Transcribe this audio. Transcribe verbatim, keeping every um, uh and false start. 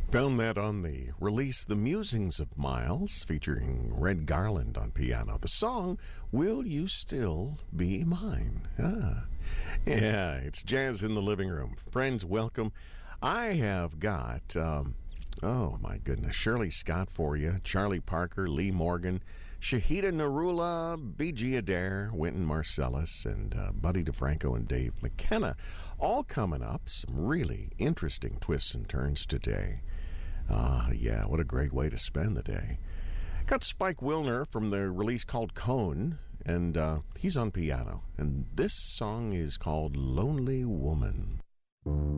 Found that on the release The Musings of Miles, featuring Red Garland on piano. The song, Will You Still Be Mine? Ah, yeah, it's Jazz in the Living Room. Friends, welcome. I have got, um, oh my goodness, Shirley Scott for you, Charlie Parker, Lee Morgan, Shahida Narula, B G Adair, Wynton Marsalis, and uh, Buddy DeFranco and Dave McKenna, all coming up. Some really interesting twists and turns today. Ah, uh, yeah, what a great way to spend the day. Got Spike Wilner from the release called Cone, and uh, he's on piano. And this song is called Lonely Woman.